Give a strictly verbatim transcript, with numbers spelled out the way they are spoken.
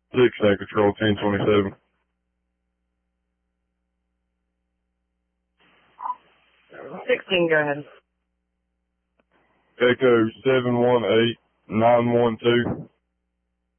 Six Snake Control, ten twenty-seven. Sixteen, go ahead. Echo seven one eight nine one two.